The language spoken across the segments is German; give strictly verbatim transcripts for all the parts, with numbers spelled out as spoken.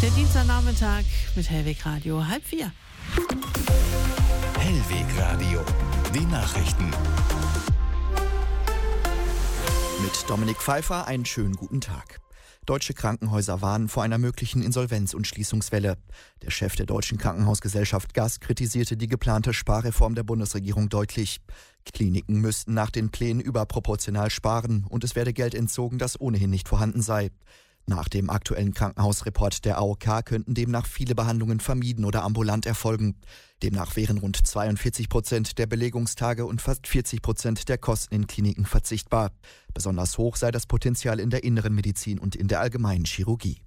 Der Dienstagnachmittag mit Hellweg Radio, halb vier. Hellweg Radio, die Nachrichten. Mit Dominik Pfeiffer einen schönen guten Tag. Deutsche Krankenhäuser warnen vor einer möglichen Insolvenz- und Schließungswelle. Der Chef der Deutschen Krankenhausgesellschaft G A S kritisierte die geplante Sparreform der Bundesregierung deutlich. Kliniken müssten nach den Plänen überproportional sparen und es werde Geld entzogen, das ohnehin nicht vorhanden sei. Nach dem aktuellen Krankenhausreport der A O K könnten demnach viele Behandlungen vermieden oder ambulant erfolgen. Demnach wären rund zweiundvierzig Prozent der Belegungstage und fast vierzig Prozent der Kosten in Kliniken verzichtbar. Besonders hoch sei das Potenzial in der inneren Medizin und in der allgemeinen Chirurgie.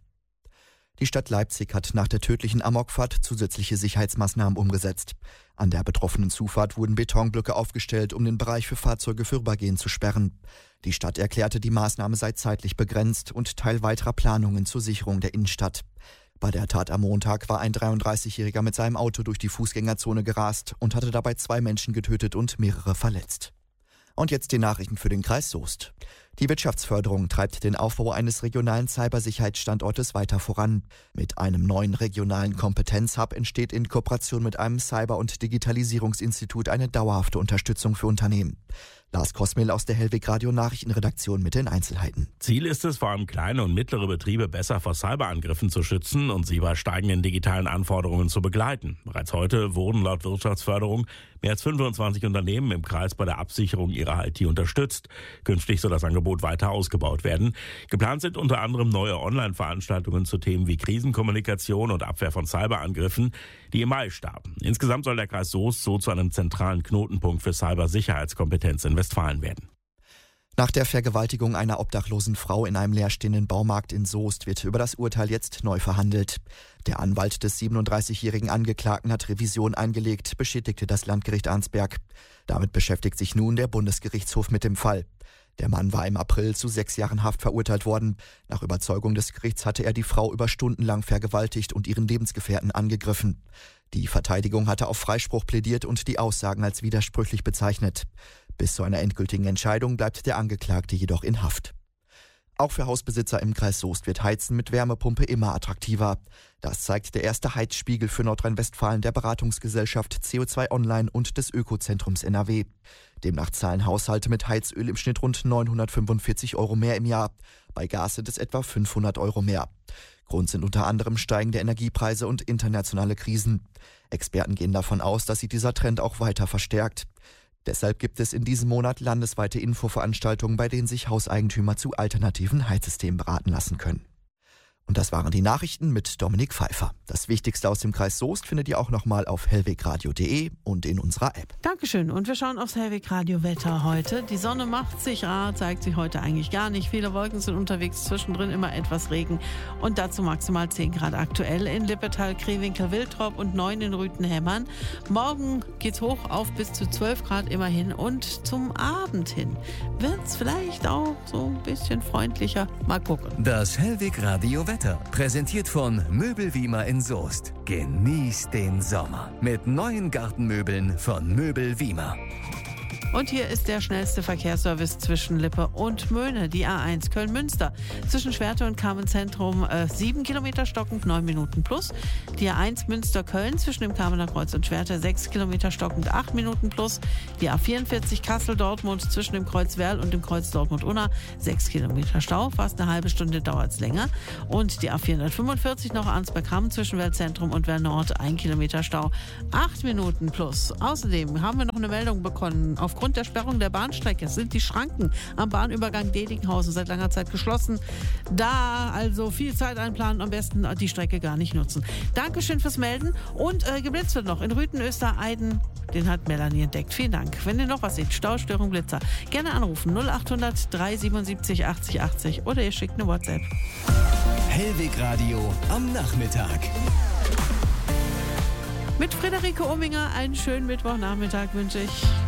Die Stadt Leipzig hat nach der tödlichen Amokfahrt zusätzliche Sicherheitsmaßnahmen umgesetzt. An der betroffenen Zufahrt wurden Betonblöcke aufgestellt, um den Bereich für Fahrzeuge vorübergehend zu sperren. Die Stadt erklärte, die Maßnahme sei zeitlich begrenzt und Teil weiterer Planungen zur Sicherung der Innenstadt. Bei der Tat am Montag war ein dreiunddreißigjähriger mit seinem Auto durch die Fußgängerzone gerast und hatte dabei zwei Menschen getötet und mehrere verletzt. Und jetzt die Nachrichten für den Kreis Soest. Die Wirtschaftsförderung treibt den Aufbau eines regionalen Cybersicherheitsstandortes weiter voran. Mit einem neuen regionalen Kompetenzhub entsteht in Kooperation mit einem Cyber- und Digitalisierungsinstitut eine dauerhafte Unterstützung für Unternehmen. Lars Kosmil aus der Hellweg Radio Nachrichtenredaktion mit den Einzelheiten. Ziel ist es, vor allem kleine und mittlere Betriebe besser vor Cyberangriffen zu schützen und sie bei steigenden digitalen Anforderungen zu begleiten. Bereits heute wurden laut Wirtschaftsförderung mehr als fünfundzwanzig Unternehmen im Kreis bei der Absicherung ihrer I T unterstützt. Künftig soll das Angebot weiter ausgebaut werden. Geplant sind unter anderem neue Online-Veranstaltungen zu Themen wie Krisenkommunikation und Abwehr von Cyberangriffen, die im Mai starten. Insgesamt soll der Kreis Soest so zu einem zentralen Knotenpunkt für Cybersicherheitskompetenz in Westfalen werden. Nach der Vergewaltigung einer obdachlosen Frau in einem leerstehenden Baumarkt in Soest wird über das Urteil jetzt neu verhandelt. Der Anwalt des siebenunddreißigjährigen Angeklagten hat Revision eingelegt, bestätigte das Landgericht Arnsberg. Damit beschäftigt sich nun der Bundesgerichtshof mit dem Fall. Der Mann war im April zu sechs Jahren Haft verurteilt worden. Nach Überzeugung des Gerichts hatte er die Frau über Stunden lang vergewaltigt und ihren Lebensgefährten angegriffen. Die Verteidigung hatte auf Freispruch plädiert und die Aussagen als widersprüchlich bezeichnet. Bis zu einer endgültigen Entscheidung bleibt der Angeklagte jedoch in Haft. Auch für Hausbesitzer im Kreis Soest wird Heizen mit Wärmepumpe immer attraktiver. Das zeigt der erste Heizspiegel für Nordrhein-Westfalen der Beratungsgesellschaft C O zwei Online und des Ökozentrums N R W. Demnach zahlen Haushalte mit Heizöl im Schnitt rund neunhundertfünfundvierzig Euro mehr im Jahr. Bei Gas sind es etwa fünfhundert Euro mehr. Grund sind unter anderem steigende Energiepreise und internationale Krisen. Experten gehen davon aus, dass sich dieser Trend auch weiter verstärkt. Deshalb gibt es in diesem Monat landesweite Infoveranstaltungen, bei denen sich Hauseigentümer zu alternativen Heizsystemen beraten lassen können. Und das waren die Nachrichten mit Dominik Pfeiffer. Das Wichtigste aus dem Kreis Soest findet ihr auch nochmal auf hellwegradio punkt de und in unserer App. Dankeschön. Und wir schauen aufs Hellweg Radio Wetter heute. Die Sonne macht sich rar, zeigt sich heute eigentlich gar nicht. Viele Wolken sind unterwegs, zwischendrin immer etwas Regen. Und dazu maximal zehn Grad aktuell in Lippetal, Krewinkel, Wiltrop und neun in Rüthen-Hemmern. Morgen geht's hoch auf bis zu zwölf Grad immerhin. Und zum Abend hin wird's vielleicht auch so ein bisschen freundlicher. Mal gucken. Das Hellweg Radio Wetter. Präsentiert von Möbelwiemer in Soest. Genießt den Sommer mit neuen Gartenmöbeln von Möbelwiemer. Und hier ist der schnellste Verkehrsservice zwischen Lippe und Möhne, die A eins Köln-Münster. Zwischen Schwerte und Carmen-Zentrum äh, sieben Kilometer stockend, neun Minuten plus. Die A eins Münster-Köln zwischen dem Kamener Kreuz und Schwerte sechs Kilometer stockend, acht Minuten plus. Die A vierundvierzig Kassel-Dortmund zwischen dem Kreuz Werl und dem Kreuz Dortmund-Unna sechs Kilometer Stau, fast eine halbe Stunde dauert es länger. Und die A vierhundertfünfundvierzig noch Arnsberg-Hamm zwischen Werl-Zentrum und Werl-Nord, ein Kilometer Stau, acht Minuten plus. Außerdem haben wir noch eine Meldung bekommen. Aufgrund der Sperrung der Bahnstrecke sind die Schranken am Bahnübergang Dedinghausen seit langer Zeit geschlossen. Da also viel Zeit einplanen, am besten die Strecke gar nicht nutzen. Dankeschön fürs Melden und äh, geblitzt wird noch in Rüthen, Öster-Eiden. Den hat Melanie entdeckt. Vielen Dank. Wenn ihr noch was seht, Staustörung, Blitzer, gerne anrufen null achthundert dreihundertsiebenundsiebzig achtzig achtzig oder ihr schickt eine WhatsApp. Hellweg Radio am Nachmittag. Mit Friederike Ominger einen schönen Mittwochnachmittag wünsche ich.